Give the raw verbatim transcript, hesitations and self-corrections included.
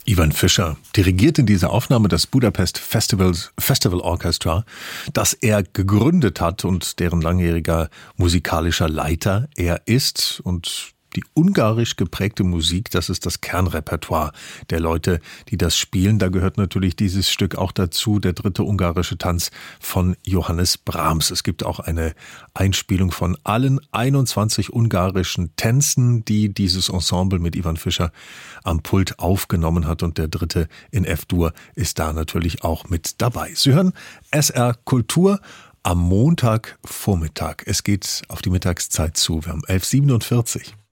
Ivan Fischer dirigiert in dieser Aufnahme das Budapest Festivals, Festival Orchestra, das er gegründet hat und deren langjähriger musikalischer Leiter er ist. Und die ungarisch geprägte Musik, das ist das Kernrepertoire der Leute, die das spielen. Da gehört natürlich dieses Stück auch dazu, der dritte ungarische Tanz von Johannes Brahms. Es gibt auch eine Einspielung von allen einundzwanzig ungarischen Tänzen, die dieses Ensemble mit Ivan Fischer am Pult aufgenommen hat. Und der dritte in F-Dur ist da natürlich auch mit dabei. Sie hören S R Kultur am Montagvormittag. Es geht auf die Mittagszeit zu. Wir haben elf Uhr siebenundvierzig.